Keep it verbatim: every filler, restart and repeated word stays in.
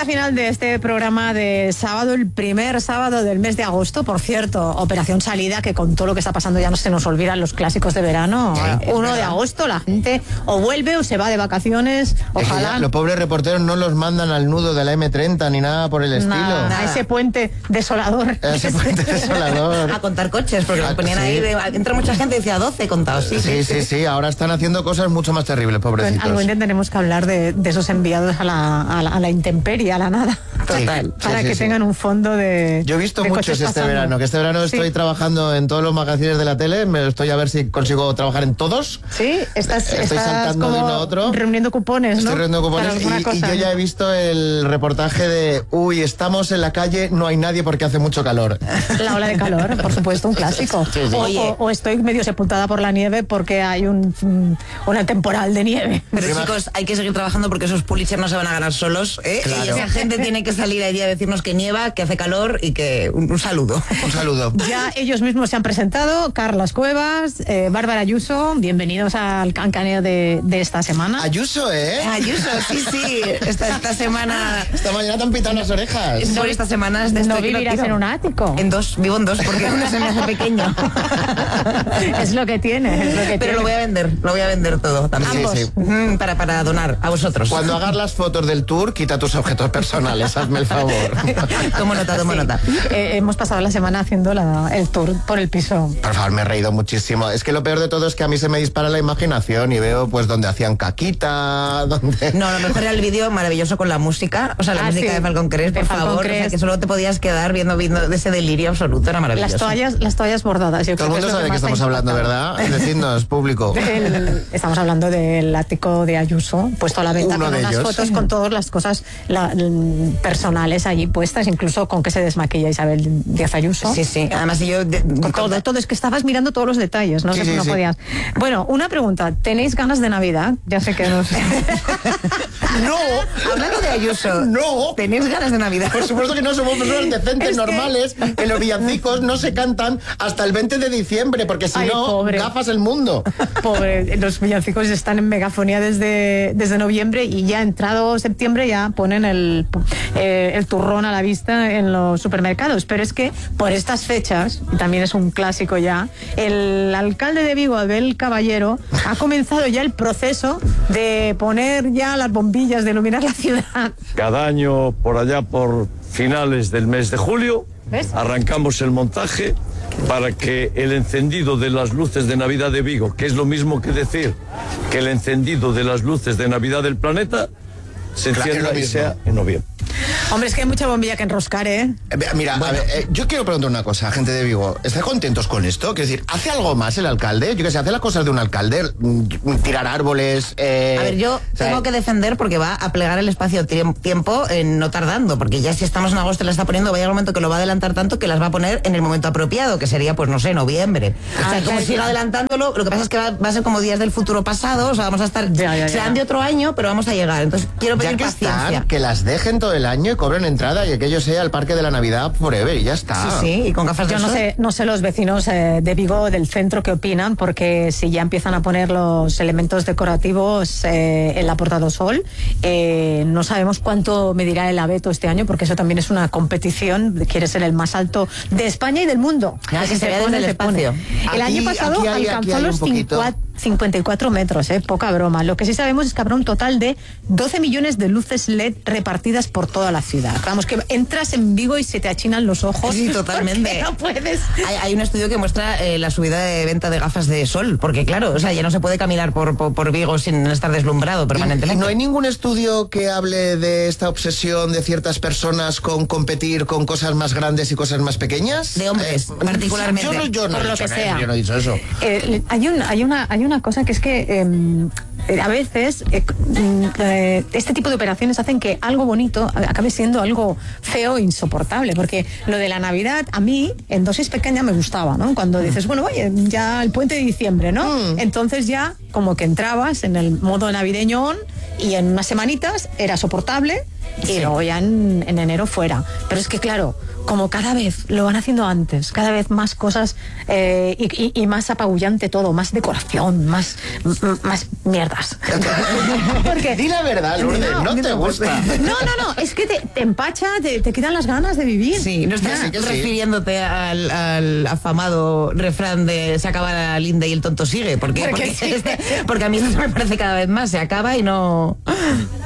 recta final de este programa de sábado, el primer sábado del mes de agosto. Por cierto, operación salida, que con todo lo que está pasando ya no se nos olvidan los clásicos de verano. Sí, uno de agosto, la gente o vuelve o se va de vacaciones. Ojalá. Es que los pobres reporteros no los mandan al nudo de la eme treinta ni nada por el estilo. Nada, nada. A ese puente desolador. A ese puente desolador. A contar coches, porque lo ponían sí. ahí. De, entra mucha gente y decía doce contados. Sí, sí, sí, sí, sí. Ahora están haciendo cosas mucho más terribles, pobrecitos. Pues algún día tenemos que hablar de, de esos enviados a la, a la, a la intemperie, a la nada. Total. Sí, para sí, que sí. tengan un fondo de. Yo he visto de muchos este pasando. verano, que este verano estoy sí. trabajando en todos los magazines de la tele, me estoy a ver si consigo trabajar en todos. Sí, estás, estoy estás saltando como de uno a otro. reuniendo cupones, ¿no? Estoy reuniendo cupones y, y yo ya he visto el reportaje de uy, estamos en la calle, no hay nadie porque hace mucho calor. La ola de calor, por supuesto, un clásico. Sí, sí. O, Oye. o, o estoy medio sepultada por la nieve porque hay un una temporal de nieve. Pero Prima. chicos, hay que seguir trabajando porque esos Pulitzer no se van a ganar solos, ¿eh? Claro. Y esa gente tiene que salir allí a decirnos que nieva, que hace calor y que un, un saludo. Un saludo. Ya ellos mismos se han presentado, Carlas Cuevas, eh, Bárbara Ayuso, bienvenidos al cancaneo de, de esta semana. Ayuso, ¿eh? Ayuso, sí, sí, esta, esta semana... Esta mañana te han pitado las orejas. Por estas semanas de No estoy vivirás en un ático. En dos, vivo en dos porque uno se me hace pequeño. Es lo que tiene, es lo que Pero tiene. lo voy a vender, lo voy a vender todo también. Ambos. Sí, sí. Mm, para, para donar a vosotros. Cuando hagas las fotos del tour, quita tus objetos personales, hazme el favor. Tomo nota, tomo Sí. nota. Eh, hemos pasado la semana haciendo la, el tour por el piso. Por favor, me he reído muchísimo. Es que lo peor de todo es que a mí se me dispara la imaginación y veo pues donde hacían caquita, donde... No, lo mejor era el vídeo maravilloso con la música, o sea, la Ah, música sí. de Falcon Crest, De por Falcon favor, o sea, Crest. que solo te podías quedar viendo, viendo de ese delirio absoluto, era maravilloso. Las toallas, las toallas bordadas. Yo Todo el creo mundo es lo sabe de qué más estamos ha hablando, impactado. ¿verdad? Decidnos, público. Del- estamos hablando del ático de Ayuso, puesto a la venta Uno con de unas ellos. fotos con todas las cosas la- l- personales allí puestas, incluso con que se desmaquilla Isabel Díaz Ayuso. Sí, sí, además yo... De, Con todo, todo, es que estabas mirando todos los detalles, no Sí, sé, sí, no sí. podías. Bueno, una pregunta, ¿tenéis ganas de Navidad? Ya sé que no sé. ¡No! Hablando de Ayuso, ¡No! ¿tenéis ganas de Navidad? Por supuesto que no somos personas decentes, Es que- normales, que los villancicos no se cantan hasta el veinte de diciembre, porque si Ay, no, pobre. gafas el mundo. Pobre, los villancicos están en megafonía desde, desde noviembre y ya entrado septiembre ya ponen el, eh, el turrón a la vista en los supermercados. Pero es que por estas fechas, y también es un clásico ya, el alcalde de Vigo, Abel Caballero, ha comenzado ya el proceso de poner ya las bombillas, de iluminar la ciudad. Cada año, por allá por finales del mes de julio, ¿Ves? arrancamos el montaje para que el encendido de las luces de Navidad de Vigo, que es lo mismo que decir que el encendido de las luces de Navidad del planeta, se Claro, es encienda lo y mismo. sea en noviembre. Hombre, es que hay mucha bombilla que enroscar, ¿eh? Eh, Mira, a ver, eh, yo quiero preguntar una cosa, gente de Vigo. ¿Estáis contentos con esto? Quiero decir, ¿hace algo más el alcalde? Yo que sé, ¿hace las cosas de un alcalde? Mm, Tirar árboles... Eh, A ver, yo o sea, tengo que defender porque va a plegar el espacio-tiempo en no tardando, porque ya si estamos en agosto y la está poniendo, va a llegar un momento que lo va a adelantar tanto que las va a poner en el momento apropiado, que sería, pues no sé, noviembre. O sea, Ah, como ya, siga ya. adelantándolo, lo que pasa es que va, va a ser como días del futuro pasado, o sea, vamos a estar... Ya, ya, ya. Serán de otro año, pero vamos a llegar. Entonces, quiero ya pedir que paciencia. están, que las dejen todo el año y cobren entrada y aquello sea el parque de la Navidad forever y ya está. Sí, sí, y con gafas de Yo no sol. sé, no sé los vecinos eh, de Vigo, del centro, qué opinan, porque si ya empiezan a poner los elementos decorativos eh, en la Puerta do Sol, eh, no sabemos cuánto medirá el abeto este año, porque eso también es una competición, quiere ser el más alto de España y del mundo. Ah, que se vea desde el se pone. espacio. El Aquí- año pasado aquí hay- aquí alcanzó hay un los poquito. cincuenta y cuatro metros, eh, poca broma. Lo que sí sabemos es que habrá un total de doce millones de luces L E D repartidas por toda la ciudad. Vamos, que entras en Vigo y se te achinan los ojos. Sí, totalmente. porque no puedes. Hay, hay un estudio que muestra eh, la subida de venta de gafas de sol, porque claro, o sea, ya no se puede caminar por, por, por Vigo sin estar deslumbrado ¿Y permanentemente. no hay ningún estudio que hable de esta obsesión de ciertas personas con competir con cosas más grandes y cosas más pequeñas? De hombres, particularmente. Yo no, yo no Por he lo dicho que nada, sea. yo no he dicho eso. Eh, hay, un, hay, una, hay una cosa que es que eh, eh, a veces eh, mm, eh, este tipo de operaciones hacen que algo bonito acabe siendo algo feo e insoportable, porque lo de la Navidad a mí en dosis pequeña me gustaba, ¿no? Cuando dices, bueno, oye, ya el puente de diciembre, ¿no? Mm. Entonces ya como que entrabas en el modo navideñón y en unas semanitas era soportable y luego ya en, en enero fuera. Pero es que claro, como cada vez lo van haciendo antes, cada vez más cosas eh, y, y, y más apabullante todo, más decoración, más, m- más mierda. soportas. Porque di la verdad, Lourdes, no, no te no, gusta. No, no, no, es que te, te empacha, te, te quitan las ganas de vivir. Sí, no estás Sí, que sí. refiriéndote al, al afamado refrán de se acaba la linda y el tonto sigue. ¿Por qué? Porque Porque, sí. este- porque a mí eso me parece cada vez más. Se acaba y no...